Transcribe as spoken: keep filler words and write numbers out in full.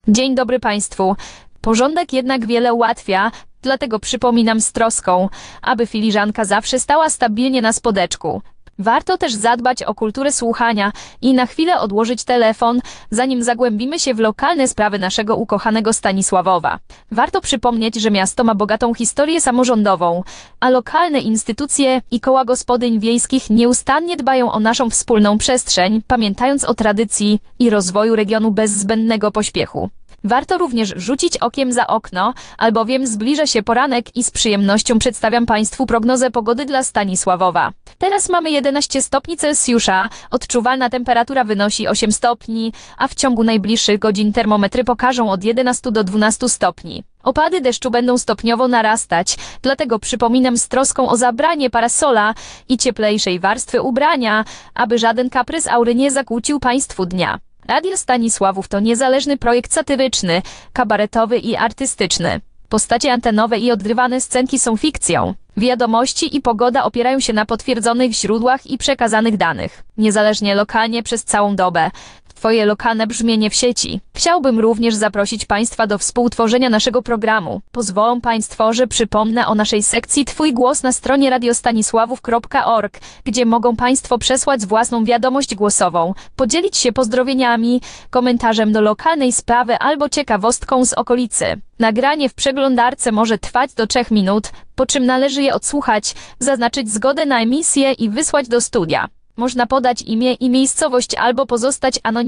Dzień dobry Państwu. Porządek jednak wiele ułatwia, dlatego przypominam z troską, aby filiżanka zawsze stała stabilnie na spodeczku. Warto też zadbać o kulturę słuchania i na chwilę odłożyć telefon, zanim zagłębimy się w lokalne sprawy naszego ukochanego Stanisławowa. Warto przypomnieć, że miasto ma bogatą historię samorządową, a lokalne instytucje i koła gospodyń wiejskich nieustannie dbają o naszą wspólną przestrzeń, pamiętając o tradycji i rozwoju regionu bez zbędnego pośpiechu. Warto również rzucić okiem za okno, albowiem zbliża się poranek i z przyjemnością przedstawiam Państwu prognozę pogody dla Stanisławowa. Teraz mamy jedenaście stopni Celsjusza, odczuwalna temperatura wynosi osiem stopni, a w ciągu najbliższych godzin termometry pokażą od jedenastu do dwunastu stopni. Opady deszczu będą stopniowo narastać, dlatego przypominam z troską o zabranie parasola i cieplejszej warstwy ubrania, aby żaden kaprys aury nie zakłócił Państwu dnia. Radio Stanisławów to niezależny projekt satyryczny, kabaretowy i artystyczny. Postacie antenowe i odgrywane scenki są fikcją. Wiadomości i pogoda opierają się na potwierdzonych źródłach i przekazanych danych, niezależnie lokalnie przez całą dobę. Twoje lokalne brzmienie w sieci. Chciałbym również zaprosić Państwa do współtworzenia naszego programu. Pozwolą Państwo, że przypomnę o naszej sekcji Twój głos na stronie radiostanisławów kropka org, gdzie mogą Państwo przesłać własną wiadomość głosową, podzielić się pozdrowieniami, komentarzem do lokalnej sprawy albo ciekawostką z okolicy. Nagranie w przeglądarce może trwać do trzech minut, po czym należy je odsłuchać, zaznaczyć zgodę na emisję i wysłać do studia. Można podać imię i miejscowość albo pozostać anonimowym.